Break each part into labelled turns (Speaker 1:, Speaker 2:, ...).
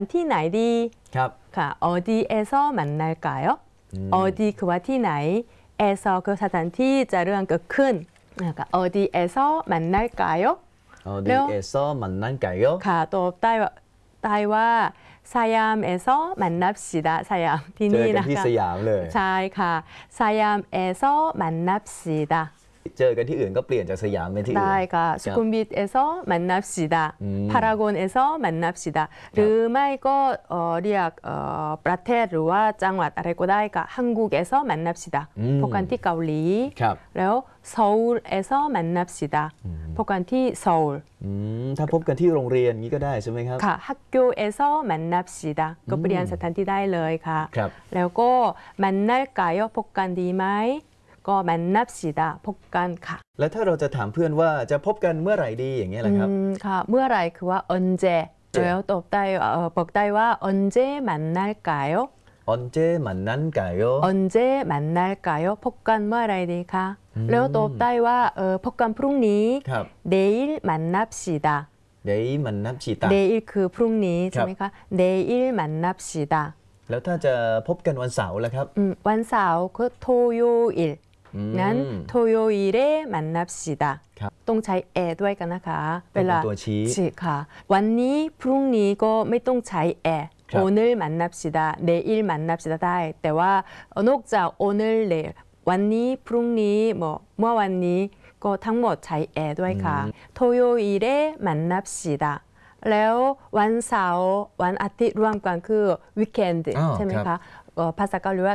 Speaker 1: ที่ไหนดี
Speaker 2: ครับ
Speaker 1: ค่ะ어디에서 만날까요? 어디 그와 ที่ไหน 에서 คือสถานที่จะเรื่องเกิดขึ้นนะคะ어디에서 만날까요?
Speaker 2: 어디에서 만날까요?
Speaker 1: ค่ะตัวใต้ว่า사얌에서 만납시다 사얌ที่นี่นะคะ
Speaker 2: เจอกันที่สยามเลย
Speaker 1: ใช่ค่ะ사얌에서 만납시다
Speaker 2: เจอกันที่อื่นก็เปลี่ยนจากสยามเป็นที่อื่น
Speaker 1: ได้ค่ะสุขุมวิท에서 만납시다พารากอน에서 만납시다หรือไม่ก็เรียกประเทศหรือว่าจังหวัดอะไรก็ได้ค่ะ한국에서 만납시다พบกันที่เกาหลีแล้ว서울에서 만납시다พบกันที่โซล
Speaker 2: ถ้าพบกันที่โรงเรียนนี้ก็ได้ใช่ไหมครับ
Speaker 1: ค่ะ학교에서 만납시다ก็เปลี่ยนสถานที่ได้เลยค่ะแล้วก็만날까요พบกันดีไหมก็만납시다พบกันค่ะ
Speaker 2: แล้วถ้าเราจะถามเพื่อนว่าจะพบกันเมื่อไหร่ดีอย่างเงี้ยแหละครับ
Speaker 1: ค่ะเมื่อไหร่คือว่า언제แล้วตอบได้บอกได้ว่า언제 만날까요
Speaker 2: 언제 만날까요
Speaker 1: 언제 만날까요พบกันเมื่อไหร่ดีคะแล้วตอบได้ว่าพบกันพรุ่งนี้내일 만납시다
Speaker 2: 내일 만납시다
Speaker 1: 내일คือพรุ่งนี้ใช่ไหมคะ내일 만납시다
Speaker 2: แล้วถ้าจะพบกันวันเสาร์ล่ะครับ
Speaker 1: วันเสาร์คือ토요일งั้น토요일에 만납시다ต้องใช้แอด้วยกันนะคะเวลา
Speaker 2: ตัวชี้
Speaker 1: ค่ะวันนี้พรุ่งนี้ก็ไม่ต้องใช้แอ오늘 만납시다 내일 만납시다ได้แต่ว่านอกจาก오늘 내일วันนี้พรุ่งนี้เมื่อวันนี้ก็ทั้งหมดใช้แอด้วยค่ะ토요일에 만납시다แล้ววันเสาร์วันอาทิตย์รวมกันคือweekendใช่ไหมคะภาษาเกาหลีว่า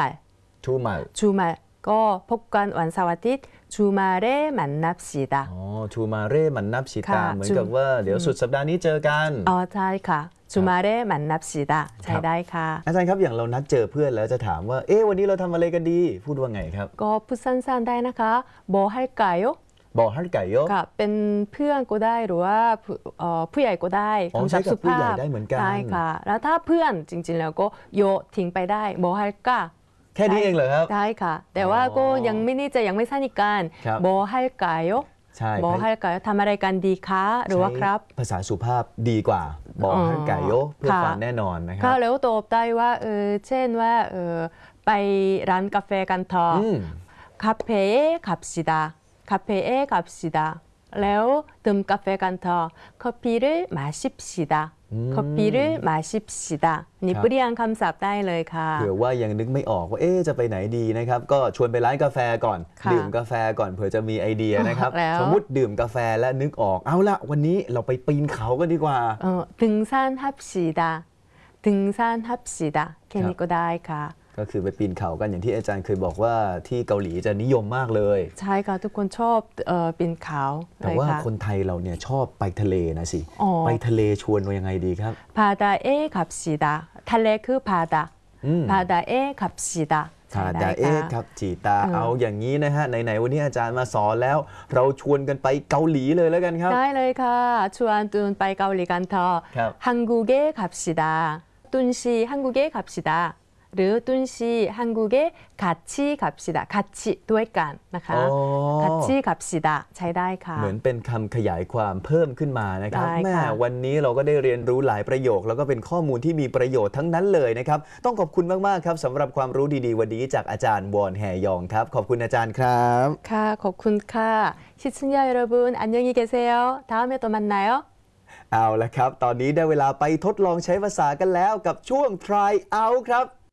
Speaker 1: 주말ก็พบกันวันเสาร์อาทิตย์주말에 만납시다
Speaker 2: 주말에 만납시다เหมือนกับว่าเดี๋ยวสุดสัปดาห์นี้เจอกัน
Speaker 1: ใช่ค่ะ주말에 만납시다ใช่ได้ค่ะ
Speaker 2: อาจารย์ครับอย่างเรานัดเจอเพื่อนแล้วจะถามว่าวันนี้เราทำอะไรกันดีพูดว่าไงครับ
Speaker 1: ก็พูดสั้นๆได้นะคะ뭐 할까요
Speaker 2: บอกฮัลไก่ยก
Speaker 1: เป็นเพื่อนก็ได้หรือว่าผู้ใหญ่ก็ได้
Speaker 2: คำศัพท์สุภาพได้เหมือนกัน
Speaker 1: ได้ค่ะแล้วถ้าเพื่อนจริงๆแล้วก็โยทิ้งไปได้뭐 할까
Speaker 2: แค่นี้เองเหรอครับ
Speaker 1: ได้ค่ะแต่ว่าก็ยังไม่แน่ใจยังไม่สนิทกัน뭐 할까요
Speaker 2: ใช่
Speaker 1: 뭐 할까요ทำอะไรกันดีคะหรือว่าครับ
Speaker 2: ภาษาสุภาพดีกว่าบอกฮัลไก่ยกเพื่อฟังแน่นอนนะครั
Speaker 1: บแล้วตอบได้ว่าเช่นว่าไปร้านกาแฟกันเถอะ카페에 갑시다แล้วดื่มกาแฟกันเถอะ커피를 마십시다นี่เปลี่ยนคำศัพท์ได้เลยค่ะ
Speaker 2: เผื่อว่ายังนึกไม่ออกว่าจะไปไหนดีนะครับก็ชวนไปร้านกาแฟก่อนดื่มกาแฟก่อนเผื่อจะมีไอเดียนะครับสมมุติดื่มกาแฟและนึกออกเอาละวันนี้เราไปปีนเขากันดีกว่า
Speaker 1: 등산합시다แค่นี้ก็ได้ค่ะ
Speaker 2: ก็คือไปปีนเขากันอย่างที่อาจารย์เคยบอกว่าที่เกาหลีจะนิยมมากเลย
Speaker 1: ใช่ค่ะทุกคนชอบปีนเขา
Speaker 2: แต่ว่าคนไทยเราเนี่ยชอบไปทะเลนะสิไปทะเลชวนว่ายังไงดีครับ
Speaker 1: 바다에 갑시다ทะเลคือ바다에 갑시다
Speaker 2: 바다에 갑시다เอาอย่างนี้นะฮะไหนๆวันนี้อาจารย์มาสอนแล้วเราชวนกันไปเกาหลีเลยแล้วกันครับ
Speaker 1: ได้เลยค่ะชวนตุนไปเกาหลีกันเถอะ한국에 갑시다 뚠씨 한국에 갑시다หรือตุ้นชี한국에 같이 갑시다 같이ด้วยกันนะคะ같이 갑시다ใช้ได้ค่ะ
Speaker 2: เหมือนเป็นคำขยายความเพิ่มขึ้นมานะครับแม่วันนี้เราก็ได้เรียนรู้หลายประโยคแล้วก็เป็นข้อมูลที่มีประโยชน์ทั้งนั้นเลยนะครับต้องขอบคุณมากๆครับสำหรับความรู้ดีๆวันนี้จากอาจารย์วอนแฮยองครับขอบคุณอาจารย์ครับ
Speaker 1: ค่ะขอบคุณค่ะ시청자 여러분 안녕히 계세요 다음에 또 만나요
Speaker 2: เอาละครับตอนนี้ได้เวลาไปทดลองใช้ภาษากันแล้วกับช่วง Try Out ครับ